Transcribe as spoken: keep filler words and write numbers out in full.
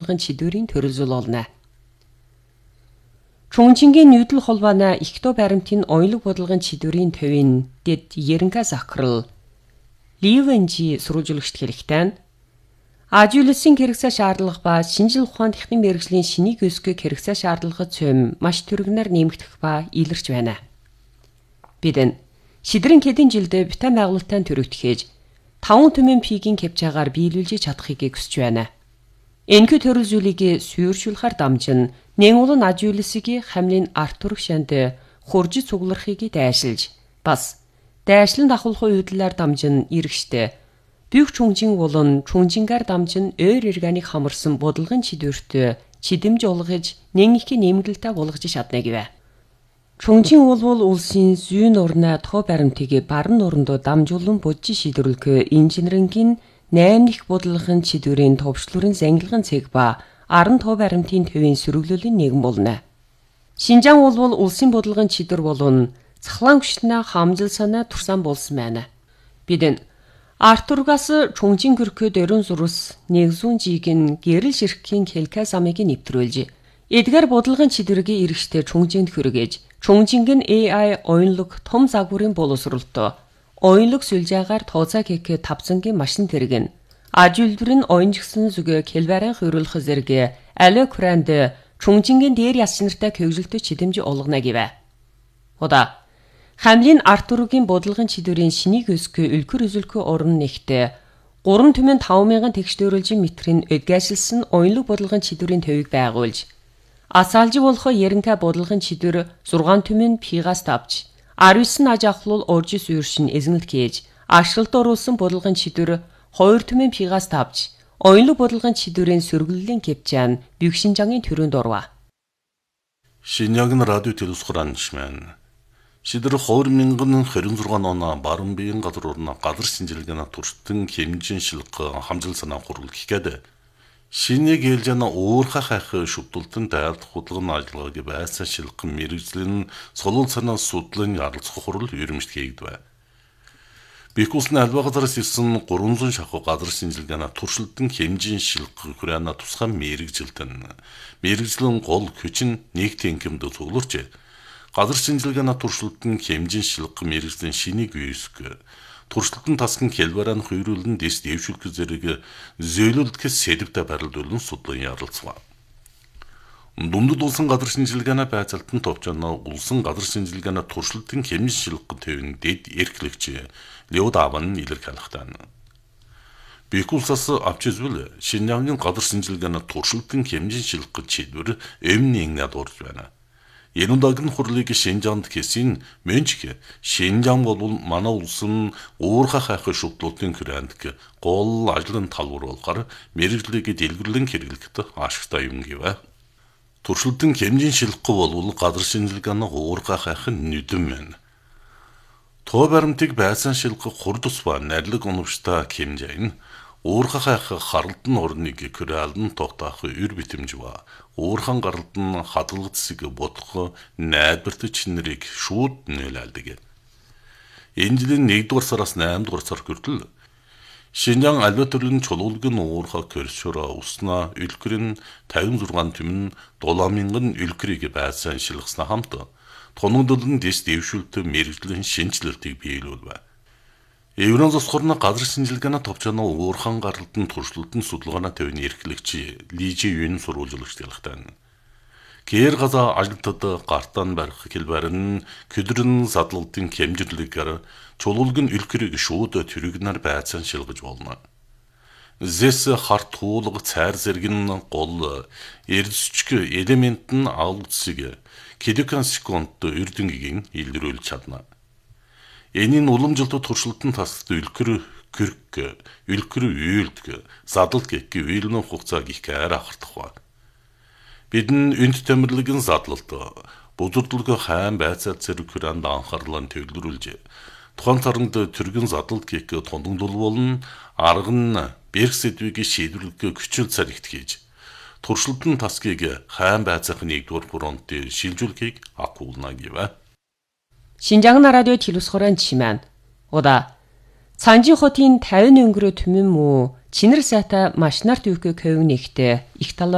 бодлогын чидүүрийн төрөлзөл олно. Чунгжингийн нүүдэл холбоона ихто баримтын оюунлаг бодлогын чидүүрийн төвийн дэд Еренка Захрал Ливенжи сурвалжуулагчд хэлэхдээ Ажуулсан хэрэгцээ шаардлага ба шинжил ухаан техникийн мэргэжлийн шинийг өсгөх хэрэгцээ шаардлагад цөм маш түргэнээр нэмэгдэх ба илэрч байна. Бид энэ шидрэн хэдэн жилдээ битэн байгуулалтаа төрөгдөхөж таван түмэн пигийн кепчагаар биелүүлж чадахыг хүсэж байна. Энэхүү төрөл зүйлийг сүйршүүлэхээр дамжин нэгэн ажуулсыг хамлын арт төрөх шанд хурж цуглархыг дайшилж бас дайшлан давхуулах үйдлээр дамжин иргэштэй Бүх чунгжин болон чунгжингаар дамжин өөр органик хамарсан бодлогын чидүүрт чидэмж олгож нэн их нэмгэлтэй болгож шатна гэвэ. Чунгжин болвол улсын зүүн урна тоо баримтыг баруун урандуу дамжуулан бодж шийдвэрлэх инженерингийн найман их бодлогын чидүүрийн товчлуурын зангилгын цэг ба арын тоо баримтын төвийн сөрөглөлийн нэгэн болно. Шинжаан болвол улсын бодлогын чидвэр болон цахлаан хүчнээ хамжил санаа турсан болсон байна. Бид энэ Артургас чунгжин көрхөд өрөн зурус нэгзүүн жигийн гэрэл ширхгийн хэлкэ самыг нэвтрүүлж эдгээр бодлогын чидвэргийн иргэштэй чунгжинд хүргэж чунгжингийн эй ай оюунлаг том загварын боловсролтой оюунлаг сүлжаагаар тооцоо хийх тавцангийн машин тэргэн ажуулбарын оюунжгсан зүгөө хэлбэрэн хөрүүлэх зэрэг аль кранд чунгжингийн дээр яс нартай хөвгөлтөд чидэмж олгоно гэвэ. Хода Хамлын Артургийн бодлогын чидүүрийн шинийг өсгөх өлкөр үзүүлэхүй орон нэгтээ гурван түмэн таван мянган тэгш дөөрөлжин метрийн өдгөөжилсөн оюунлаг бодлогын чидүүрийн төвийг байгуулж асаалжи болох Еренка бодлогын чидүүр зургаан түмэн пигаас тавж арван девять аж ахлуул орж сүйршин эзэнэлт хийж ашиглалт оруулсан бодлогын чидүүр хоёр түмэн пигаас тавж оюунлаг бодлогын чидүүрийн сөргөллийн кепчаан Бюкшинжангийн төрөнд орва. Шинжаагийн радио телевизхоран шмэн Шидэр хоёр мянган хорин зургаан оноо баруун биеийн газар урна газар шинжилгээний туршилтын хэмжин шилг хамжил санаа хурал гэхэд шинийг ээлжэна уурхай хайх шүтэлтэн дайлт худлгын ажиллагааг байцаа шилг мэрэгжлийн солон санаа судлын ярилцах хурал ерөмжт хийгдвэ. Бикусны альва газараас ирсэн гурван шахуу газар шинжилгээний туршилтын хэмжин шилг хүрээна тусгай мэрэгжилтэн мэрэгжлийн гол хүч нь нэг тэнхимд цугларч Газар шинжилгээний туршилтын хэмжин шилг мэргэжлийн шинийг үүсгэх, туршилтын тасгын хэлбэрэн хүйрүүлэн дэс дэвшүүлэх зэрэг зөөлөлдөхөс сэдвтэй барилдуулан судлан ярилцсан. Дундад улсын газар шинжилгээний байцаалтан товчоно улсын газар шинжилгээний туршилтын хэмжин шилг төвийн дэд эрхлэгч Леод Аван илэрхийлэхтэн. Бикулсаас авч извэл Шинжаагийн газар шинжилгээний туршилтын хэмжин шилг чидвэр өмнө нэгнад орж байна. Ерөндагийн хурлыг Шинжаанд хэсийн мэнчг Шинжаан болвол манай улсын уурхай хайх шүтлүүдийн хүрээнд гол ажлын талбар болохоор мэрэгжлийг дэлгэрлэн хэрэглэхэд ашигтай юм гэвэ. Туршилтын хэмжин шилгэх болвол газар шинжилгээний уурхай хайх нүдэн мэн. Тоо баримтыг байцаан шилгэх хурд ус ба нарилэг оновчтой хэмжээ нь уурхай хайх харалдан орныг күрээлэн тогтоох ür битэмж ба уурхан гаралдан хадгалагдсыг бодох найдварт чинэрийг шууд нээлэлдэг. Энэ жилийн нэгдүгээр сараас наймдугаар сар хүртэл Шинжаан альва төрлийн чулуулгын уурхай көршөрө уснаа үлгэрийн тавин зургаан түмэн дулаан мянган үлгэрийг байцаан шилгэснэ хамт тоногдолн дэс дэвшүүлэлт мэрэгжлийн шинжилэлтийг биелүүлвэ. Евронзос хорны газар шинжилгээний товчоно уурхан гаралдан туршилтын судалгааны төвийн эрхлэгч Лижи Юн сурвалжуулагч ялгтаа. Гэр газа ажилтнууд гартаан барих хэлбэрэн көдрөн задлалтын хэмжирлэгээр чулуулгын үлгэрийг шууд төрөгнөр байцаан шилгэж болно. Зэс харт хуулга цайр зэргэн гол эрдэсчг элемент нь авагдсыг килокан секунд эрдэнгийн илрүүлж чадна. Энийн уламжилт туршилтын тасд үлгэр гэрг, үлгэр үйлдг, задлалт гэх үйлнэн хугацааг их аяар ахардах ба. Бидэн энд тэмэрлэгэн задлалт, бузурдлыг хайн байцаал зэрэг хүрээнд анхаарлаа төвлөрүүлж, тухайн царанд түргэн задлалт гэх тондондол болон арга нь берх сэдвийг шийдвэрлэх хүчил царигт хийж, туршилтын тасгийг хайн байцаах нэгдүгээр фронт шилжүүлэхийг акуулна гэвэ. Шинжаагийн радио телевизхорон чимэн. Ода Цанжи хотын тавин өнгөрөө түмэн мүү чинэр сайта машинарт үхэх көвнэгтэй их тал